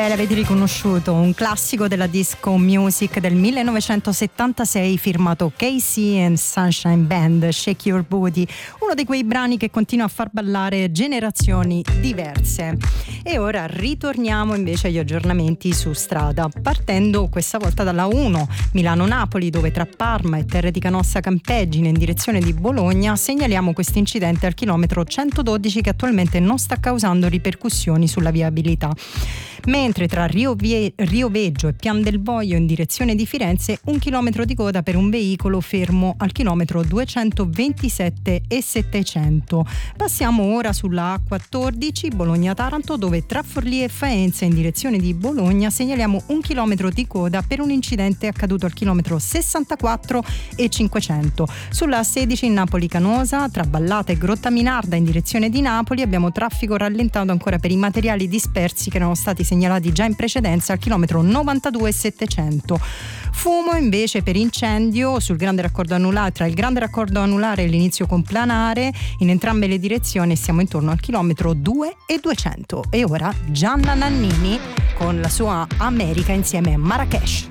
Bene, avete riconosciuto un classico della disco music del 1976 firmato Casey and Sunshine Band, Shake Your Booty, uno di quei brani che continua a far ballare generazioni diverse. E ora ritorniamo invece agli aggiornamenti su strada, partendo questa volta dalla 1 Milano-Napoli, dove tra Parma e Terre di Canossa Campeggine in direzione di Bologna segnaliamo questo incidente al chilometro 112 che attualmente non sta causando ripercussioni sulla viabilità. Mentre tra Rio Veggio e Pian del Voio in direzione di Firenze 1 chilometro di coda per un veicolo fermo al chilometro 227 e 700. Passiamo ora sulla A14 Bologna-Taranto, dove tra Forlì e Faenza in direzione di Bologna segnaliamo 1 chilometro di coda per un incidente accaduto al chilometro 64 e 500. Sulla A16 Napoli-Canosa tra Ballata e Grottaminarda in direzione di Napoli abbiamo traffico rallentato ancora per i materiali dispersi che erano stati segnalati già in precedenza al chilometro 92 700. Fumo invece per incendio sul grande raccordo anulare, tra il grande raccordo anulare e l'inizio complanare in entrambe le direzioni, siamo intorno al chilometro 2 e 200. E ora Gianna Nannini con la sua America insieme a Marrakesh.